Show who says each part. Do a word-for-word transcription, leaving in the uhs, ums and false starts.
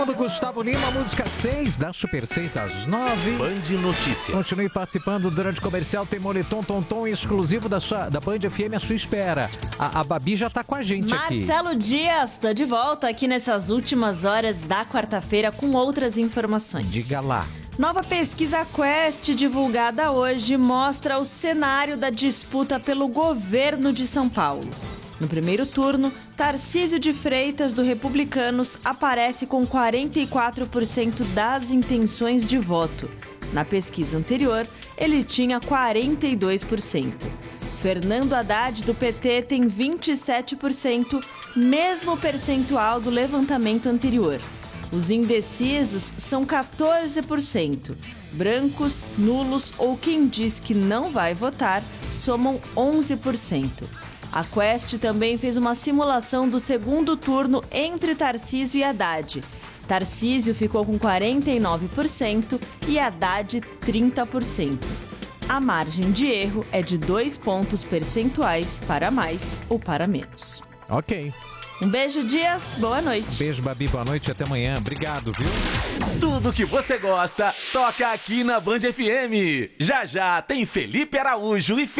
Speaker 1: Do Gustavo Lima, música seis da Super seis das nove.
Speaker 2: Band Notícias.
Speaker 1: Continue participando durante o comercial. Tem moletom Tonton exclusivo da, sua, da Band F M à sua espera. A, a Babi já tá com a gente aqui.
Speaker 3: Marcelo Dias tá de volta aqui nessas últimas horas da quarta-feira com outras informações.
Speaker 1: Diga lá.
Speaker 3: Nova pesquisa Quest divulgada hoje mostra o cenário da disputa pelo governo de São Paulo. No primeiro turno, Tarcísio de Freitas, do Republicanos, aparece com quarenta e quatro por cento das intenções de voto. Na pesquisa anterior, ele tinha quarenta e dois por cento. Fernando Haddad, do P T, tem vinte e sete por cento, mesmo percentual do levantamento anterior. Os indecisos são quatorze por cento. Brancos, nulos ou quem diz que não vai votar somam onze por cento. A Quest também fez uma simulação do segundo turno entre Tarcísio e Haddad. Tarcísio ficou com quarenta e nove por cento e Haddad trinta por cento. A margem de erro é de dois pontos percentuais para mais ou para menos.
Speaker 1: Ok.
Speaker 3: Um beijo, Dias. Boa noite.
Speaker 1: Beijo, Babi. Boa noite. Até amanhã. Obrigado, viu?
Speaker 2: Tudo que você gosta, toca aqui na Band F M. Já já tem Felipe Araújo e